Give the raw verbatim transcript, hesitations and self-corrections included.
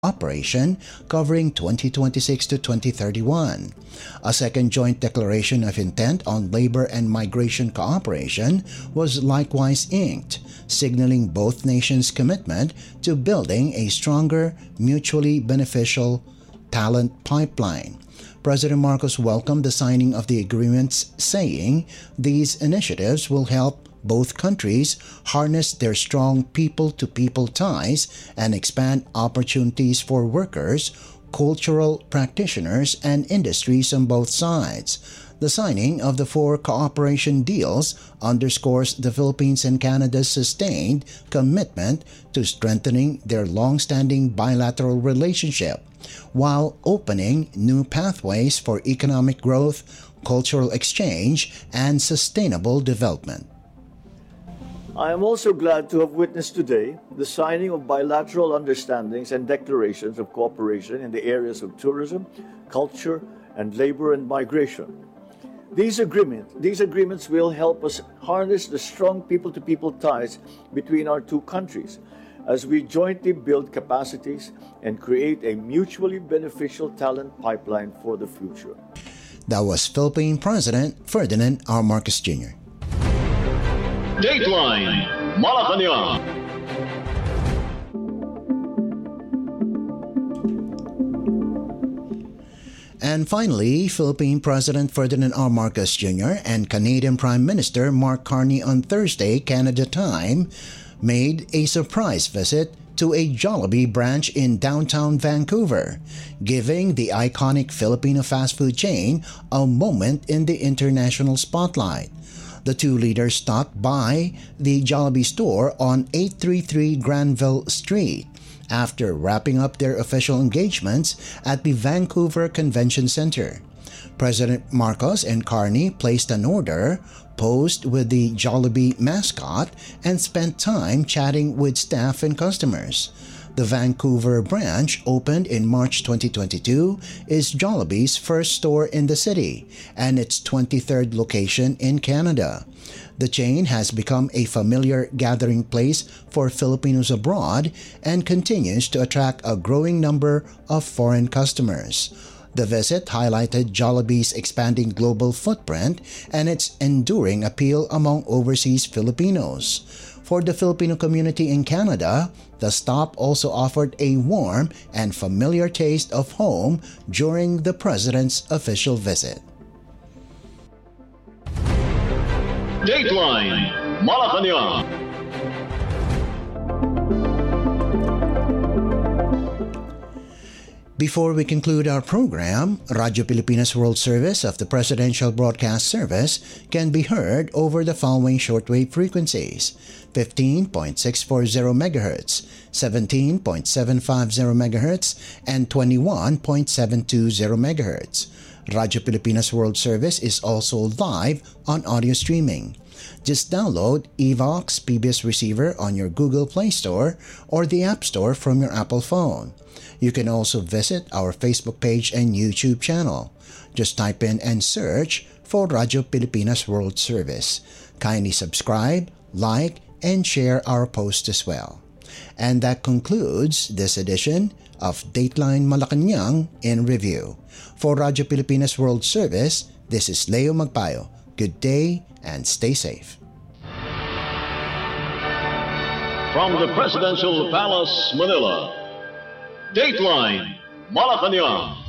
Operation covering twenty twenty-six to twenty thirty-one. A second joint declaration of intent on labor and migration cooperation was likewise inked, signaling both nations' commitment to building a stronger, mutually beneficial talent pipeline. President Marcos welcomed the signing of the agreements, saying these initiatives will help both countries harness their strong people-to-people ties and expand opportunities for workers, cultural practitioners, and industries on both sides. The signing of the four cooperation deals underscores the Philippines and Canada's sustained commitment to strengthening their long-standing bilateral relationship, while opening new pathways for economic growth, cultural exchange, and sustainable development. I am also glad to have witnessed today the signing of bilateral understandings and declarations of cooperation in the areas of tourism, culture, and labor and migration. These, agreement, these agreements will help us harness the strong people-to-people ties between our two countries as we jointly build capacities and create a mutually beneficial talent pipeline for the future. That was Philippine President Ferdinand R. Marcos Junior Dateline Malacanang. And finally, Philippine President Ferdinand R. Marcos Junior and Canadian Prime Minister Mark Carney on Thursday, Canada time, made a surprise visit to a Jollibee branch in downtown Vancouver, giving the iconic Filipino fast food chain a moment in the international spotlight. The two leaders stopped by the Jollibee store on eight thirty-three Granville Street after wrapping up their official engagements at the Vancouver Convention Center. President Marcos and Carney placed an order, posed with the Jollibee mascot, and spent time chatting with staff and customers. The Vancouver branch, opened in March twenty twenty-two, is Jollibee's first store in the city and its twenty-third location in Canada. The chain has become a familiar gathering place for Filipinos abroad and continues to attract a growing number of foreign customers. The visit highlighted Jollibee's expanding global footprint and its enduring appeal among overseas Filipinos. For the Filipino community in Canada, the stop also offered a warm and familiar taste of home during the President's official visit. Dateline Malacanang. Before we conclude our program, Radyo Pilipinas World Service of the Presidential Broadcast Service can be heard over the following shortwave frequencies: fifteen point six four zero megahertz, seventeen point seven five zero megahertz, and twenty-one point seven two zero megahertz. Radyo Pilipinas World Service is also live on audio streaming. Just download Evox P B S Receiver on your Google Play Store or the App Store from your Apple phone. You can also visit our Facebook page and YouTube channel. Just type in and search for Radyo Pilipinas World Service. Kindly subscribe, like, and share our post as well. And that concludes this edition of Dateline Malacanang in Review. For Radyo Pilipinas World Service, this is Leo Magpayo. Good day and stay safe. From the Presidential Palace, Manila, Dateline Malacanang.